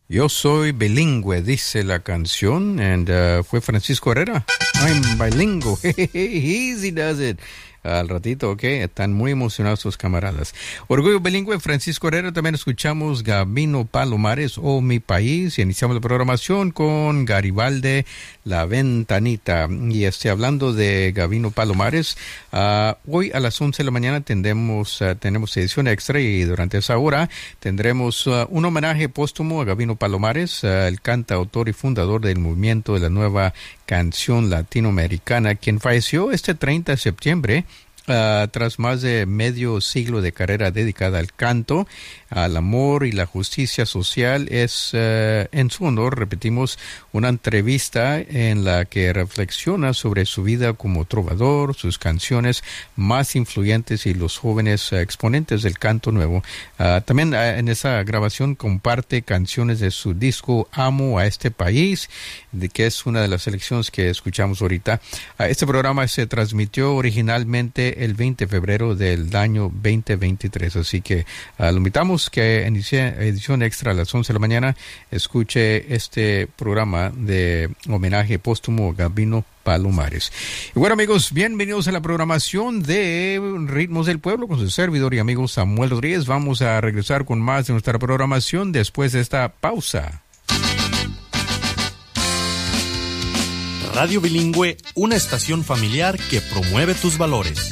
Yo soy bilingüe, dice la canción, and fue Francisco Herrera. I'm bilingual. Easy does it. Al ratito, ok, están muy emocionados sus camaradas. Orgullo Bilingüe, Francisco Herrera. También escuchamos Gabino Palomares, Oh Mi País, y iniciamos la programación con Garibaldi, La Ventanita. Y hablando de Gabino Palomares, hoy a las 11 de la mañana tenemos edición extra, y durante esa hora tendremos un homenaje póstumo a Gabino Palomares, el cantautor y fundador del movimiento de la nueva canción latinoamericana, quien falleció este 30 de septiembre tras más de medio siglo de carrera dedicada al canto, al amor y la justicia social. Es en su honor, repetimos, una entrevista en la que reflexiona sobre su vida como trovador, sus canciones más influyentes y los jóvenes exponentes del canto nuevo. También en esa grabación comparte canciones de su disco Amo a este país, que es una de las selecciones que escuchamos ahorita. Este programa se transmitió originalmente el 20 de febrero del año 2023, así que lo invitamos que inicie edición extra a las 11 de la mañana. Escuche este programa de homenaje póstumo a Gabino Palomares. Y bueno, amigos, bienvenidos a la programación de Ritmos del Pueblo con su servidor y amigo Samuel Rodríguez. Vamos a regresar con más de nuestra programación después de esta pausa. Radio Bilingüe, una estación familiar que promueve tus valores.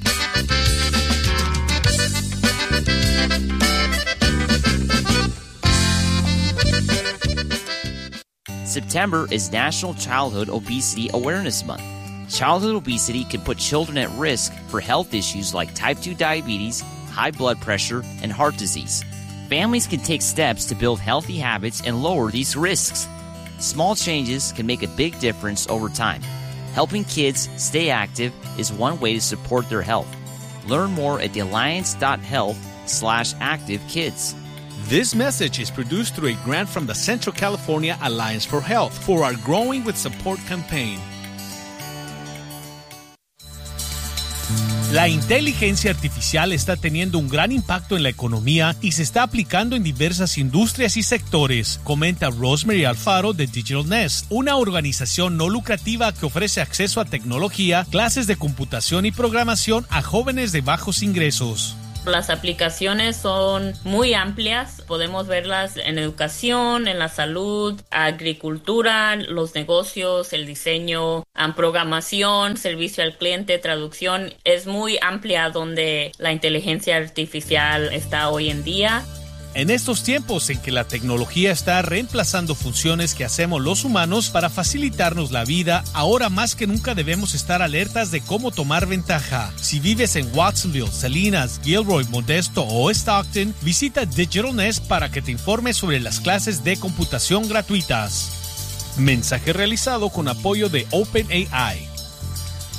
September is National Childhood Obesity Awareness Month. Childhood obesity can put children at risk for health issues like type 2 diabetes, high blood pressure, and heart disease. Families can take steps to build healthy habits and lower these risks. Small changes can make a big difference over time. Helping kids stay active is one way to support their health. Learn more at thealliance.health/activekids. This message is produced through a grant from the Central California Alliance for Health for our Growing with Support campaign. La inteligencia artificial está teniendo un gran impacto en la economía y se está aplicando en diversas industrias y sectores, comenta Rosemary Alfaro de Digital Nest, una organización no lucrativa que ofrece acceso a tecnología, clases de computación y programación a jóvenes de bajos ingresos. Las aplicaciones son muy amplias, podemos verlas en educación, en la salud, agricultura, los negocios, el diseño, programación, servicio al cliente, traducción. Es muy amplia donde la inteligencia artificial está hoy en día. En estos tiempos en que la tecnología está reemplazando funciones que hacemos los humanos para facilitarnos la vida, ahora más que nunca debemos estar alertas de cómo tomar ventaja. Si vives en Watsonville, Salinas, Gilroy, Modesto o Stockton, visita Digital Nest para que te informes sobre las clases de computación gratuitas. Mensaje realizado con apoyo de OpenAI.